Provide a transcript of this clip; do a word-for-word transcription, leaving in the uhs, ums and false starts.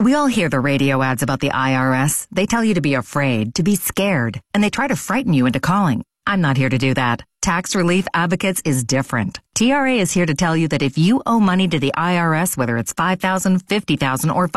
We all hear the radio ads about the I R S. They tell you to be afraid, to be scared, and they try to frighten you into calling. I'm not here to do that. Tax Relief Advocates is different. T R A is here to tell you that if you owe money to the I R S, whether it's five thousand dollars, fifty thousand dollars, or